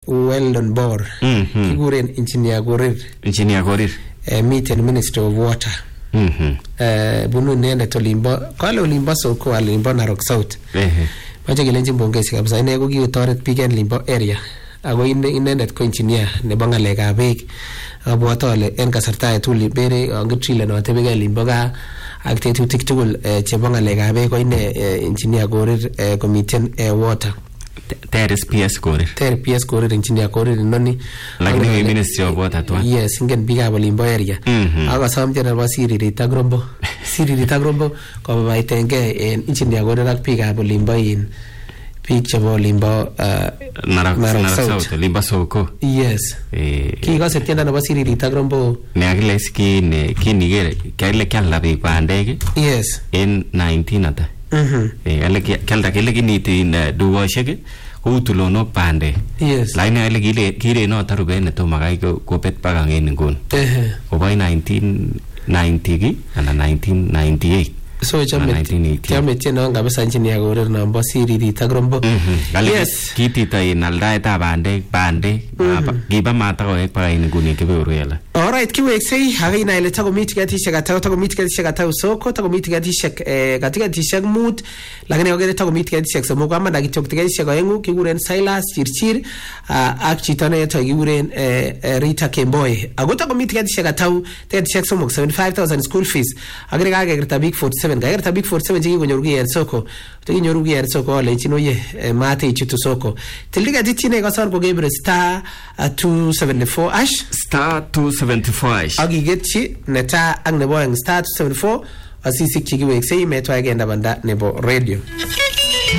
Weldon Bor kiguren Engineer Gorir miten Ministry of Water bunu inendet olimbo kale olimbo Soko olimbo Narok South mache kelenjin bongesi kabisa ine ko kikotoret biik en limbo area ako inendet ko engineer nebo ngalekab beek abwat ale en kasarta agetugul bere angitrile note beke limbo ka ak tetutik tugul chebo ngalekab beek ko ine Engineer Gorir komiten water There is PS Gorir Engineer Gorir noni lakini Ministry of Water twa yes ingen biikab olimbo area akasom nebo Siririt ak Rombo ko baitenge en Engineer Gorir ak biikab olimbo biik chebo olimbo Narok South olimbo Soko yes kikose tiendo nebo Siririt ak Rombo ne akiles kinigere kale kyalda biik bandek yes in 19 ata ale kyalda kele kiniti dugoshek kou tulonok bandek yes lakini ale kile noto rubet ne tomo kai kobet baka ngene nguni kobo 1990 ana 1998 so chame tiendo kabisa Engineer Gorir nombo Siririt ak Rombo yes kitita inaldaetab bandek kiba matakoek baka nguni kebeuru yala alright kiweksei akina ile takomi tiketishek ata Soko takomi tiketishek katiketishek mut lakini ogere takomi tiketishek somok amanda kityok tiketishek oengu kiguren Silas Chirchir ak chito neto kiguren Rita Kemboe ako takomi tiketishek atau tiketishek somok 75,000 school fees agere kakekerta big 47 kakekerta big 47 chikinyoru ki en Soko tikinyoru ki en Soko alechin oye mate ichutu Soko til tiketit chine kasor ko kebre star 274 ash star 274 akigetchi neta ak nebo star 274 asisikyi kiweksei metwa agenda banda nebo radio